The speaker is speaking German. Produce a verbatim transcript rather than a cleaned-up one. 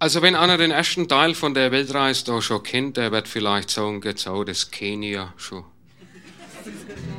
Also wenn einer den ersten Teil von der Weltreise da schon kennt, der wird vielleicht sagen, jetzt auch das Kenia schon.